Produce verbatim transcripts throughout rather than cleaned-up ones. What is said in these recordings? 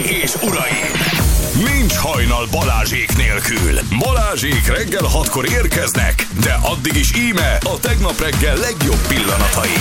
És uraim, nincs hajnal Balázsék nélkül. Balázsék reggel hatkor érkeznek, de addig is íme a tegnap reggel legjobb pillanatai.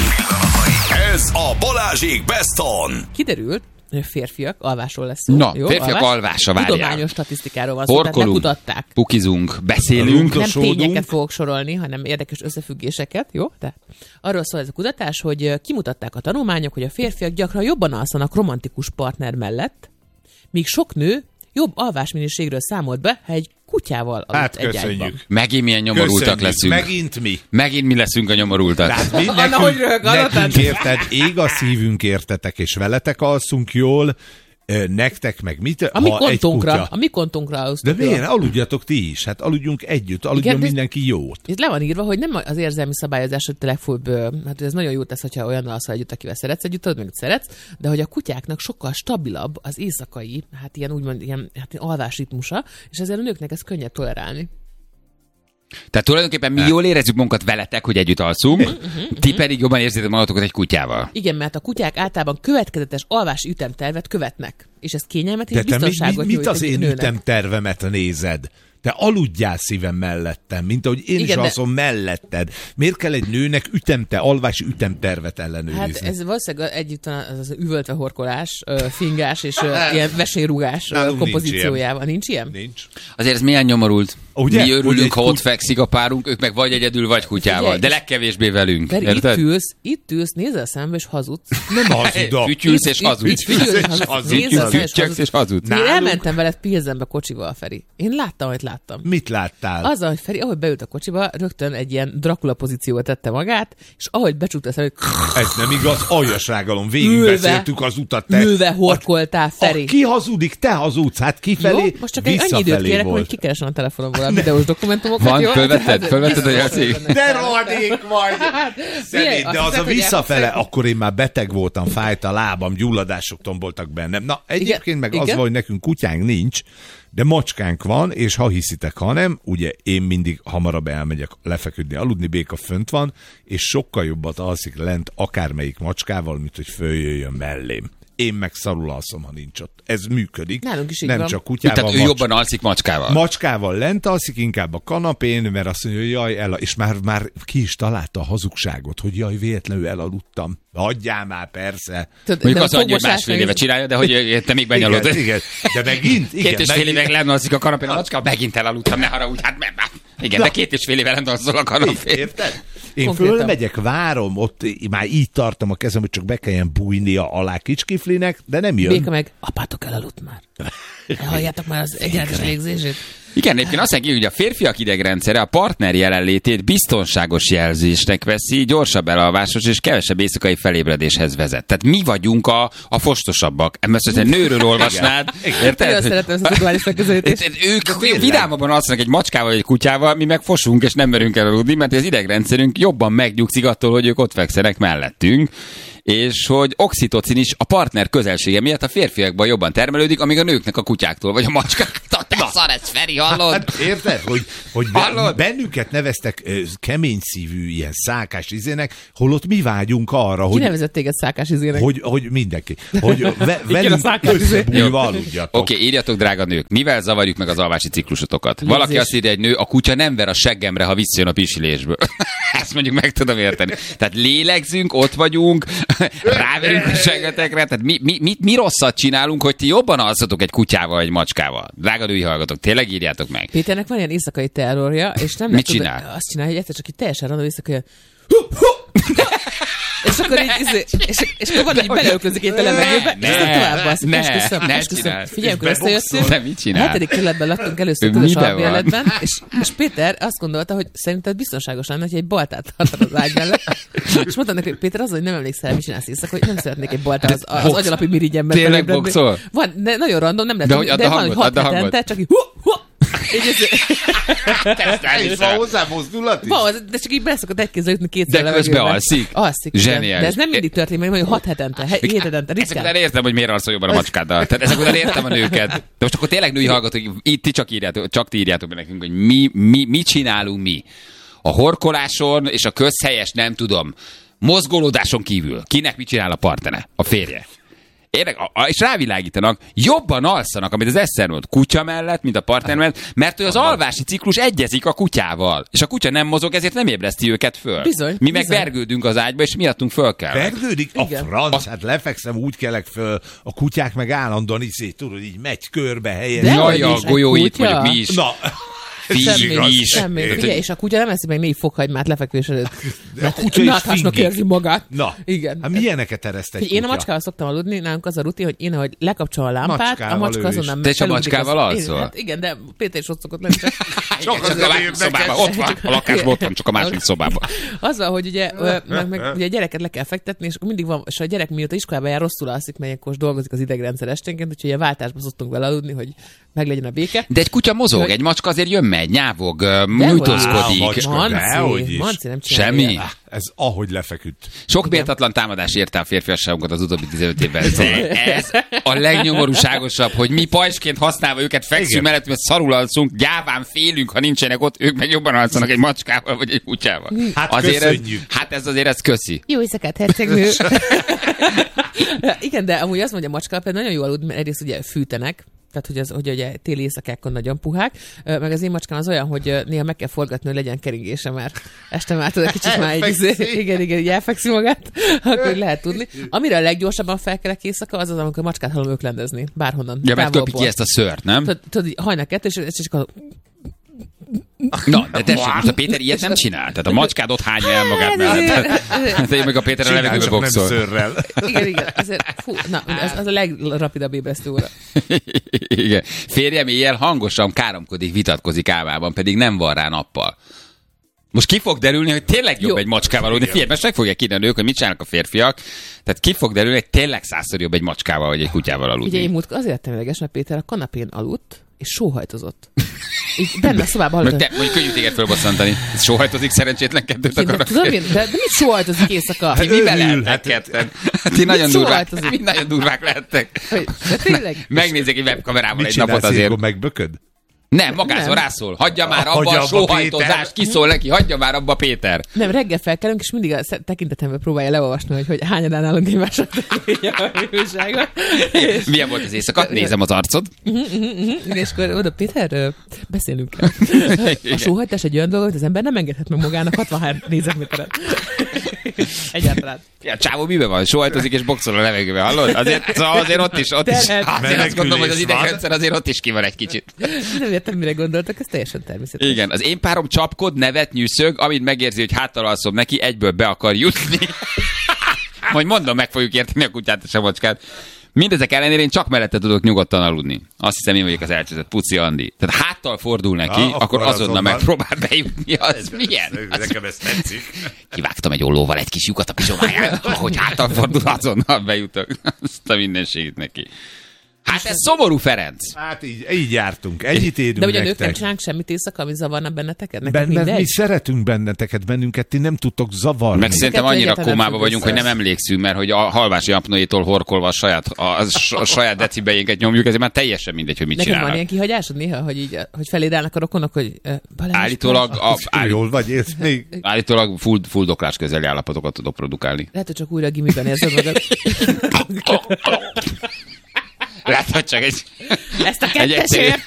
Ez a Balázsék Best On. Kiderült, hogy férfiak alvásról lesz szó. Na, jó? férfiak Alvás. alvása, várjál. Tudományos statisztikáról van szó, tehát lekutatták. pukizunk, beszélünk. Nem tényeket fogok sorolni, hanem érdekes összefüggéseket, jó? De arról szól ez a kutatás, hogy kimutatták a tanulmányok, hogy a férfiak gyakran jobban alszanak romantikus partner mellett, míg sok nő jobb alvásminőségről számolt be, ha egy kutyával aludt hát egy ágyban. Megint milyen nyomorultak Köszönjük. leszünk. Megint mi. Megint mi leszünk a nyomorultak. Tehát mi Anna, hogy röhög, Anna, nekünk érted, ég a szívünk értetek, és veletek alszunk jól, nektek meg mit? A mi kontunkra, kutya... a mi kontunkra De aludtunk. miért? Aludjatok ti is. Hát aludjunk együtt, aludjon Igen, mindenki jót. Itt le van írva, hogy nem az érzelmi szabályozás, hogy te legfőbb, hát ez nagyon jó tesz, hogyha olyan alszol együtt, akivel szeretsz együtt, tudod, meg szeretsz, de hogy a kutyáknak sokkal stabilabb az éjszakai, hát ilyen úgymond ilyen hát alvásritmusa, és ezzel a nőknek ez könnyebb tolerálni. Tehát tulajdonképpen mi jól érezzük magunkat veletek, hogy együtt alszunk, ti pedig jobban érzitek magatokat egy kutyával. Igen, mert a kutyák általában következetes alvási ütemtervet követnek, és ez kényelmet és De te mi, biztonságot mi, mit nyújt az egy én nőnek. ütemtervemet nézed? Te aludjál szívem mellettem, mint ahogy én Igen, is de- alszom melletted. Miért kell egy nőnek ütemte, alvási ütemtervet ellenőrizni? Hát ez valószínűleg együtt van az, az üvöltve horkolás, ö, fingás és ö, ilyen vesélyrúgás Nálunk nincs kompozíciójával. Nincs ilyen? Nincs. Azért ez milyen nyomorult. Ugye? Mi Hogy örülünk, egy ha kut- ott fekszik a párunk, ők meg vagy egyedül, vagy kutyával. Figyelj, De és- legkevésbé velünk. Pedig itt Érted? ülsz, itt ülsz, nézel szembe és hazudsz. Nem hazudok. Fütyülsz és Itt- hazudsz. itt fütyülsz és Hazudsz. hazudsz. Nézel szembe és Fütyöksz és hazudsz. hazudsz. Én Nálunk- elmentem veled Pilzenbe kocsival, Feri. Én láttam, amit láttam. Mit láttál? Azzal, hogy Feri, ahogy beült a kocsiba, rögtön egy ilyen Dracula pozícióba tette magát, és ahogy becsukta szemét, Ez nem igaz, aljas-rágalom, végig Ülve- beszéltük az utat. Te, ülve horkoltál, Feri. A, ki hazudik, te hazudsz, hát kifelé, Jó, most csak egy annyi időt visszafelé kérek, volt. hogy kikeresem a telefonomból a videós dokumentumokat. Van, jó? fölvetted? Tehát- Fölvetted, hogy játszik? De rohadék vagy! Szemét, figyelj, de azt az hiszem, a hogy visszafele, elhozták. akkor én már beteg voltam, fájt a lábam, gyulladások tomboltak bennem. Na, egyébként Igen, meg az igen. van, hogy nekünk kutyánk nincs, de macskánk van, és ha hiszitek, ha nem, ugye én mindig hamarabb elmegyek lefeküdni, aludni, Béka fönt van, és sokkal jobbat alszik lent akármelyik macskával, mint hogy följöjjön mellém. Én meg szarul alszom, ha nincs ott. Ez működik. Nálunk is így nem van. csak kutyával. Tehát ő macs- jobban alszik macskával. Macskával lent alszik, inkább a kanapén, mert azt mondja, hogy jaj, el, és már, már ki is találta a hazugságot, hogy jaj, véletlenül elaludtam. Hagyjál már, persze. Tudod, Mondjuk de azt mondja, hogy fogmosás másfél meg- éve csinálja, de hogy te még Igen, benyalod. igen, de megint, igen. Két és fél megint- évig lenn a kanapén a macska, megint elaludtam, ne haragudj, hát nem, hát. Igen, de két és fél éve lenn alszol a kanapén. Érted? Én Konkrétan. fölmegyek, várom, ott már így tartom a kezem, hogy csak be kelljen bújnia alá kicskiflinek, de nem jön. Béka meg, apátok elaludt már. Halljátok már az egyenletes légzését. Igen, egyébként azt mondja, hogy a férfiak idegrendszere a partner jelenlétét biztonságos jelzésnek veszi, gyorsabb elalvásos és kevesebb éjszakai felébredéshez vezet. Tehát mi vagyunk a, a fostosabbak. Mert hogyha nőről olvasnád, Nagyon érted? szeretem ezt a tudományos megközelítést. Ők vidámabban alszanak egy macskával vagy egy kutyával, mi meg fosunk és nem merünk elaludni, mert az idegrendszerünk jobban megnyugszik attól, hogy ők ott fekszenek mellettünk, és hogy oxitocin is a partner közelsége miatt a férfiakban jobban termelődik, amíg a nőknek a kutyáktól vagy a macskáktól. Te szar ez, Feri, hallod? Hát érted, hogy, hogy be, Hallod? bennünket neveztek ö, kemény szívű, ilyen szákás izének, holott mi vágyunk arra, Ki hogy, nevezett téged Szákás izének? hogy, hogy mindenki, hogy ve, a velünk szákás izé. összebújva aludjatok. Oké, okay, írjatok, drága nők, mivel zavarjuk meg az alvási ciklusotokat? Lézés. Valaki azt írja, egy nő, a kutya nem ver a seggemre, ha visszajön a pisilésből. Ezt mondjuk meg tudom érteni. Tehát lélegzünk, ott vagyunk, ráverünk a seggetekre, tehát mi, mi, mi, mi rosszat csinálunk, hogy ti jobban alszatok egy kutyával, vagy egy macskával? Drága női hallgatók, tényleg írjátok meg. Péternek van ilyen éjszakai terrorja, és nem Mit lehet csinál? tudni- azt csinálja, hogy egyszer csak így teljesen random éjszaka ilyen és akkor így, izé- és, és akkor van, hogy beleölközik itt a levegőbe, és aztán tovább baszik. ne, Esküszöm, ne esküszöm. csinál. Figyelj, amikor És összejöttünk, De mit a csinál? hetedik kerületben laktunk először Ő közös miben van? albérletben, és, és Péter azt gondolta, hogy szerinted biztonságos lenne, hogy egy baltát tartod az ágy mellett. És mondtam neki, hogy Péter, az, hogy nem emlékszel, mit csinálsz éjszaka, hogy nem szeretnék egy baltát az, az agyalapi mirigyemben. Tényleg belébredni. boxol? Van, de nagyon random, nem lehet De tudni, hogy de add a van, hogy hangot, hat add a hangot. hetente, csak így hu, hu, így ez, És van hozzá mozdulat is? van, de csak így beszokott egy kézzel ütni kétszer De a közben levegőben. alszik? Alszik. igen. Zseniális. De ez nem mindig történik, mert mondjuk hat hetente, he- hét hetente, Ezek ritkán. után értem, hogy miért alszol jobban a macskáddal. Tehát ezek után értem a nőket. De most akkor tényleg női hallgatók, itt ti csak írjátok, csak ti írjátok be nekünk, hogy mi, mi, mi csinálunk mi. A horkoláson és a közhelyes, nem tudom, mozgolódáson kívül. Kinek mit csinál a partnere? A férje. Érdek, a, a, és rávilágítanak, jobban alszanak, amit az Eszter mond, kutya mellett, mint a partner mellett, mert hogy az alvási ciklus egyezik a kutyával. És a kutya nem mozog, ezért nem ébreszti őket föl. Bizony, Mi meg bizony. vergődünk az ágyba, és miattunk föl kell. Vergődik? A Igen. franc, hát lefekszem, úgy kelek föl, a kutyák meg állandóan így, tudod, így megy körbe helyen. De Jaj, hogy a is, egy golyóit kutya? mondjuk mi is. Na, Fizsig Semmi, is. semmi. Ugye, és a kutya nem eszi meg négy fokhagymát lefekvés előtt. de a kutya is Náthásnak fingik. érzi magát. Na, Igen. hát milyeneket ereszt egy Én a kutya? macskával szoktam aludni, nálunk az a rutin, hogy én, ahogy lekapcsolom a lámpát, Macskával a macska ő is. azonnal Te is a felugrik macskával az- alszol? Én- Hát igen, de Péter is ott szokott lenni. csak- Csak azért a másik érdekes. szobában, ott van, a lakásban ott van, csak a másik szobában. Azzal, hogy ugye, ö, meg, meg, ugye a gyereket le kell fektetni, és akkor mindig van, és a gyerek mióta iskolába jár, rosszul alszik, mert ilyenkor dolgozik az idegrendszer esténként, úgyhogy a váltásba szoktunk vele aludni, hogy meglegyen a béke. De egy kutya mozog, Hogy- egy macska azért jön megy, nyávog, Á, nyújtózkodik. macska, Manci, dehogy is. Manci nem csinálja. Semmi? ilyet. Ez ahogy lefeküdt. Sok méltatlan támadás érte a férfiasságunkat az utóbbi tizenöt évben. De ez a legnyomorúságosabb, hogy mi pajsként használva őket fekszünk Igen. mellett, mert szarul alszunk, gyáván félünk, ha nincsenek ott, ők meg jobban alszanak egy macskával vagy egy kutyával. Hát azért ez, köszönjük. hát ez azért ez köszi. Jó éjszakát, hercegnő! Igen, de amúgy azt mondja a macska, például nagyon jó aludni, mert egyrészt ugye fűtenek, tehát hogy, az, hogy ugye téli éjszakákon nagyon puhák, Ö, meg az én macskám az olyan, hogy ö, néha meg kell forgatni, hogy legyen keringése, mert este már tudod, kicsit már egy izé, igen, igen, így elfekszi magát, akkor lehet tudni. Amire a leggyorsabban felkelek éjszaka, az az, amikor a macskát hallom öklendezni, bárhonnan. Ja, mert köpi távolból. ki ezt a szőrt, nem? Tudod, tudod, így hajnal kettő, és, és csak a... Na, de tessék, most a Péter ilyet nem csinál. Tehát a macskád ott hányja el magát mellett. Hát én meg a Péter a Csinálj, levegőbe csak nem boxol. Hát szőrrel. Igen, igen, azért, fú, na, az, az a legrapidabb ébresztő óra. Igen. Férjem éjjel hangosan káromkodik, vitatkozik álmában, pedig nem van rá nappal. Most ki fog derülni, hogy tényleg jobb Jó. egy macskával aludni. Figyelj, most meg fogják kérni a nők, hogy mit csinálnak a férfiak. Tehát ki fog derülni, hogy tényleg százszor jobb egy macskával vagy egy kutyával aludni. Ugye én múltkor azért lettem ideges, mert Péter a kanapén aludt, és sóhajtozott. Így benne a szobában Most hallottam. te, mondjuk könnyű téged fölbosszantani. Sóhajtozik, szerencsétlen kettőt Én nem akarnak. tudom én, de, de mit sóhajtozik éjszaka? Ti mivel Örül, lehettek hát- ketten? Ti nagyon durvák, sóhajtozik? mi nagyon durvák lehettek. Hogy- De tényleg? Megnézzek egy webkamerával Mit egy napot csinálsz, azért. ilyenkor megbököd? Nem, magázva Nem. rászól. Hagyja már abba Hagyja a abba, sóhajtozást, Péter. kiszól neki, hagyja már abba Péter. Nem, reggel felkelünk, és mindig a sze- tekintetembe próbálja leolvasni, hogy, hogy hányadán állunk egymásra a újságot. És, Milyen volt az éjszaka? Nézem az arcod. és akkor oda, Péter, ö, beszélünk kell. A sóhajtás egy olyan dolog, hogy az ember nem engedhet meg magának hatvanhárom négyzetméteren. Egyáltalán. Ja, csávó miben van? Sóhajtozik és boxol a levegőben, hallod? Azért, szóval azért ott is, ott is. Terhet. Azért azt gondolom, hogy az Menekülés van. idegrendszer azért ott is ki van egy kicsit. Nem értem, mire gondoltak, ez teljesen természetes. Igen, az én párom csapkod, nevet, nyűszög, amint megérzi, hogy háttal alszom neki, egyből be akar jutni. Majd mondom, meg fogjuk érteni a kutyát és a macskát. Mindezek ellenére én csak mellette tudok nyugodtan aludni. Azt hiszem, én vagyok az elcseszett Puci Andi. Tehát háttal fordul neki, Ah, akkor, akkor azonnal azonnal. megpróbál bejutni. Az milyen? Az Nekem ez tetszik. Kivágtam egy ollóval egy kis lyukat a pizsomáján, ahogy hátal fordul, azonnal bejutok. Azt a mindenségét neki. Hát ez szomorú, Ferenc. Hát így, így jártunk. Ennyit érünk De ugye a nők nem nektek. csinálnak semmit éjszaka, ami zavarna benneteket? Neked Ben, mert mi mindegy? szeretünk benneteket, bennünket ti nem tudtok zavarni. Meg szerintem Kettő annyira egyáltalán nem komába függ vagyunk, hogy össze. nem emlékszünk, mert hogy a halvási apnoétól horkolva a saját, a, a, a saját decibejénket nyomjuk, ezért már teljesen mindegy, hogy mit Neked van csinálnak. ilyen kihagyásod néha, hogy így, hogy feléd állnak a rokonok, hogy uh, Balázs, Állítólag, a, állí, Jól vagy, élsz még? állítólag full, full doklás közeli állapotokat tudok produkálni. lehet, hogy csak újra a gimiben érzed magad. Lehet, hogy csak egy... Ezt a egy kettesért!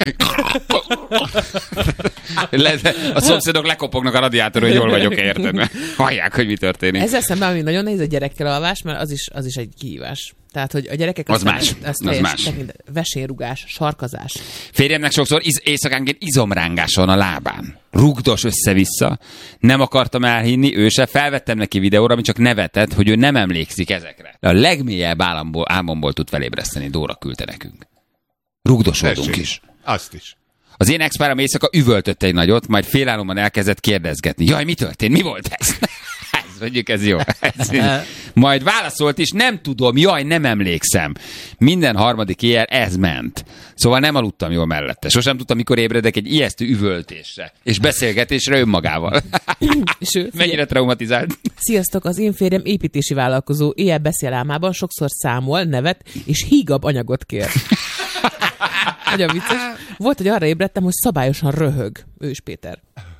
Lehet, a szomszédok lekopognak a radiátorról, hogy jól vagyok, érted? Hallják, hogy mi történik. Ezzel szemben, ami nagyon nehéz a gyerekkel alvás, mert az is, az is egy kihívás. Tehát, hogy a gyerekek... Az aztán- más. Ez, ez Az teljes más. tekint- Vesérrugás, sarkazás. Férjemnek sokszor iz- éjszakánként izomrángás van a lábán. Rugdos össze-vissza. Nem akartam elhinni, ő se. Felvettem neki videóra, ami csak nevetett, hogy ő nem emlékszik ezekre. A legmélyebb álomból, álmomból tud felébreszteni. Dóra küldte nekünk. Rugdosodunk Tessék. is. Azt is. Az én ex-párom éjszaka üvöltött egy nagyot, majd félálomban elkezdett kérdezgetni. Jaj, mi történt? Mi volt ez? Ez, mondjuk ez jó. Ez, majd válaszolt is, nem tudom, jaj, nem emlékszem. Minden harmadik éjjel ez ment. Szóval nem aludtam jól mellette. Sosem tudtam, mikor ébredek egy ijesztő üvöltésre és beszélgetésre önmagával. És ő, Mennyire traumatizált. Sziasztok, az én férjem építési vállalkozó, éjjel beszél álmában, sokszor számol, nevet, és hígabb anyagot kér. Nagyon vicces. Volt, hogy arra ébredtem, hogy szabályosan röhög. Ő is Péter.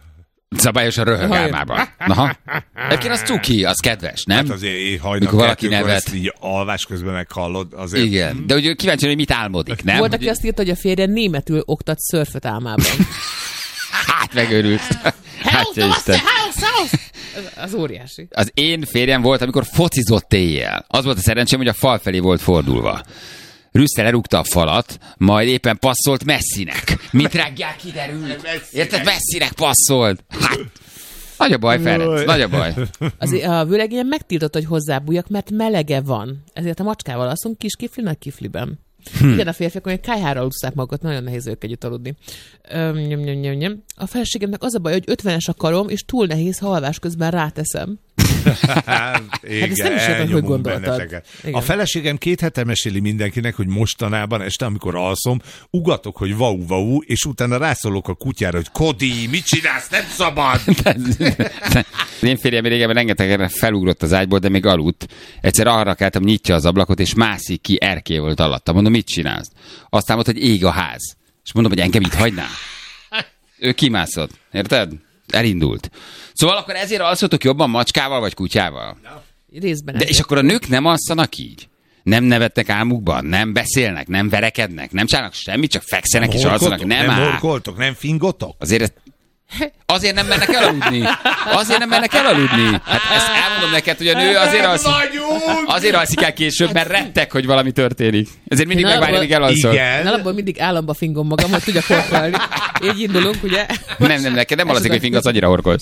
Szabályosan röhög Haj. álmában. Aha. Egyébként az cuki, az kedves, nem? Hát azért hajnak Mikor valaki kettőkor nevet. ezt így alvás közben meghallod. Azért... Igen, de ugye kíváncsi, hogy mit álmodik, nem? Volt, aki azt írta, hogy a férje németül oktat szörföt álmában. Hát megőrült. Hát, Isten. Az, az óriási. Az én férjem volt, amikor focizott éjjel. Az volt a szerencsém, hogy a fal felé volt fordulva. Rüsszel elrúgta a falat, majd éppen passzolt Messinek. Mint reggel kiderült. Érted? Messinek passzolt. Hát, nagy a baj, Ferenc, nagy a baj. Azért a vőlegényem megtiltott, hogy hozzábújjak, mert melege van. Ezért a macskával alszunk kis kifli, nagy kifliben. Hm. Igen, a férfiak, hogy kályhára alusszák magukat, nagyon nehéz ők együtt aludni. Öm, nyom, nyom, nyom, nyom. A feleségemnek az a baj, hogy ötvenes a karom, és túl nehéz, ha alvás közben ráteszem. Hát, igen, ezt nem is értem, hogy gondoltad. benneteket. Igen. A feleségem két hete meséli mindenkinek, hogy mostanában este, amikor alszom, ugatok, hogy vau-vau, és utána rászólok a kutyára, hogy Kodi, mit csinálsz, nem szabad! Én férjem régebben rengetegre felugrott az ágyból, de még aludt. Egyszer arra keltem, nyitja az ablakot, és mászik ki, erkély volt alatta. Mondom, mit csinálsz? Aztán mondta, hogy ég a ház. És mondom, hogy engem itt hagynál. Ő kimászott. Érted? Elindult. Szóval akkor ezért alszotok jobban macskával vagy kutyával? Részben. De és akkor a nők nem alszanak így? Nem nevetnek álmukban? Nem beszélnek? Nem verekednek? Nem csinálnak semmit? Csak fekszenek és alszanak? Nem, nem áll. horkoltok, nem fingotok? Azért ezt Azért nem mennek elaludni. Azért nem mennek elaludni. Hát ezt elmondom neked, hogy a nő azért alszik. Azért alszik el később, mert rettek, hogy valami történik. Ezért mindig Én megvárja, alapból- míg elalszol. Én Igen. alapból mindig államba fingom magam, hogy tudjak horkolni. Így indulunk, ugye? Nem, nem, neked nem alazik, hogy fingasz, annyira horkolsz.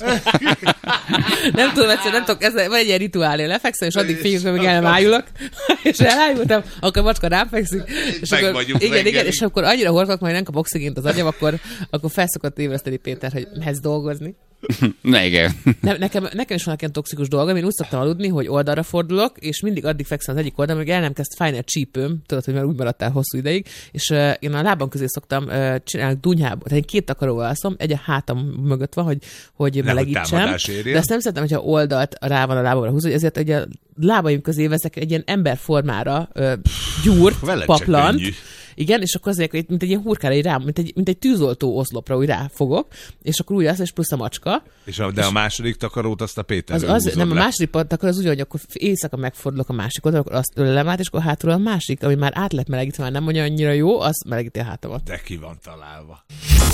Nem tudom, egyszer nem tudok, ez van egy ilyen rituál, én lefekszem, és addig fingok, amíg el nem ájulok, és elájultam, akkor a macska rám fekszik, és Meg akkor, vagyunk igen, igen, reggelig. és akkor annyira horkolok, majd nem kap oxigént az agyam, akkor, akkor felszokott ébreszteni Péter, hogy mehetsz dolgozni. Na igen. Ne, nekem, nekem is vannak ilyen toxikus dolgom, én úgy szoktam aludni, hogy oldalra fordulok, és mindig addig fekszem az egyik oldalon, amíg el nem kezd fájni a csípőm, tudod, hogy már úgy maradtál hosszú ideig, és uh, én a lábam közé szoktam uh, csinálni dunyhába, tehát én két takaróval alszom, egy a hátam mögött van, hogy, hogy melegítsem, támadás érjen. de ezt nem szeretem, hogyha oldalt rá van a lábamra húzva, ezért ugye a lábaim közé veszek egy ilyen emberformára uh, gyúrt, Veled se paplant. könnyű. Igen, és akkor azért, hogy mint egy ilyen hurkára, így rá, mint egy, mint egy tűzoltó oszlopra, úgy ráfogok, és akkor úgy az, és plusz a macska. És a, de a második takarót azt a Péter Az, az, nem, a második pont, akkor az úgy, hogy akkor éjszaka megfordulok a másik oldalra, akkor azt ölelem át, és akkor hátul a másik, ami már át lett melegítve, már nem mondja annyira jó, az melegíti a hátamat. De ki van találva.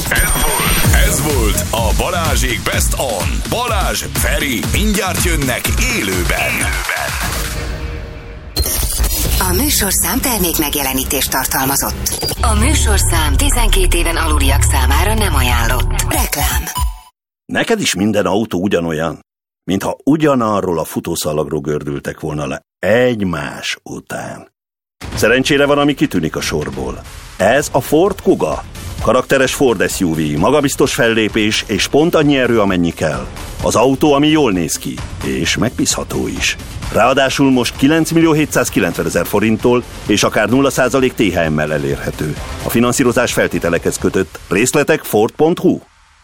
Ez volt a Balázsék Best On. Balázs, Feri, mindjárt jönnek élőben. A műsorszám termék megjelenítést tartalmazott. A műsorszám tizenkét éven aluliak számára nem ajánlott. Reklám. Neked is minden autó ugyanolyan, mintha ugyanarról a futószalagról gördültek volna le, egymás után. Szerencsére van, ami kitűnik a sorból. Ez a Ford Kuga. Karakteres Ford es u vé, magabiztos fellépés és pont annyi erő, amennyi kell. Az autó, ami jól néz ki, és megbízható is. Ráadásul most kilenc millió hétszázkilencvenezer forinttól és akár nulla százalék té há emmel elérhető. A finanszírozás feltételekhez kötött. Részletek ford pont hu.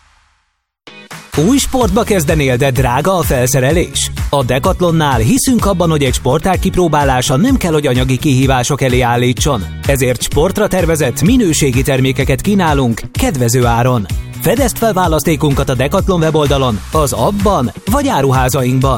Új sportba kezdenél, de drága a felszerelés? A Decathlonnál hiszünk abban, hogy egy sportág kipróbálása nem kell, hogy anyagi kihívások elé állítson. Ezért sportra tervezett minőségi termékeket kínálunk kedvező áron. Fedezd fel választékunkat a Decathlon weboldalon, az appban vagy áruházainkban.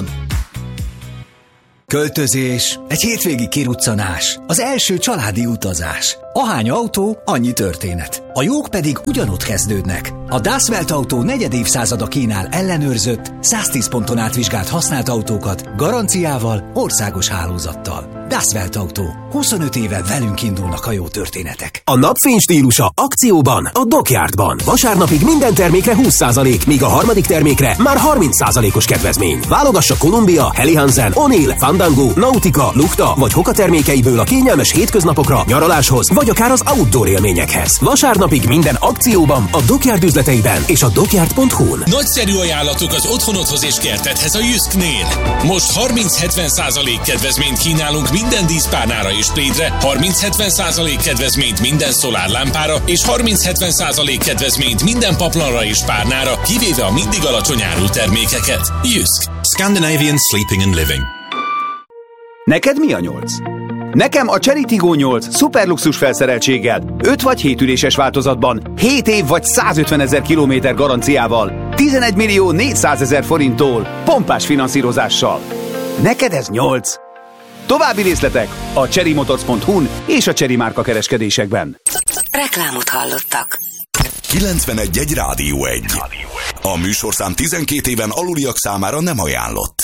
Költözés, egy hétvégi kiruccanás, az első családi utazás. Ahány autó, annyi történet. A jók pedig ugyanott kezdődnek. A Das Welt Autó negyed évszázada kínál ellenőrzött, száztíz ponton átvizsgált használt autókat, garanciával, országos hálózattal. Das Welt Autó. huszonöt éve velünk indulnak a jó történetek. A napfény stílusa akcióban, a Dockyardban. Vasárnapig minden termékre húsz százalék, míg a harmadik termékre már harminc százalékos kedvezmény. Válogassa Columbia, Helly Hansen, O'Neill, Fandango, Nautica, Lukta vagy Hoka termékeiből a kényelmes hétköznapokra, nyaraláshoz vagy akár az outdoor élményekhez. Vasárnapig minden akcióban, a Dockyard üzleteiben és a dockyard pont hu-n. Nagyszerű ajánlatok az otthonodhoz és kertedhez a Jysknél. Most harminc-hetven százalék kedvezményt kínálunk minden díszpárnára és plédre, harminc-hetven százalék kedvezményt minden szolárlámpára és harminc-hetven százalék kedvezményt minden paplanra és párnára, kivéve a mindig alacsony árú termékeket. Jysk. Scandinavian Sleeping and Living. Neked mi a nyolc? Nekem a Cherry Tiggo nyolc szuperluxus felszereltséggel, öt vagy hét üléses változatban, hét év vagy százötven ezer kilométer garanciával, tizenegy millió négyszázezer forinttól, pompás finanszírozással. Neked ez nyolc. További részletek a chery motors pont hu-n és a Chery márka kereskedésekben. Reklámot hallottak. kilencvenegy egy Rádió egy. A műsorszám tizenkét éven aluliak számára nem ajánlott.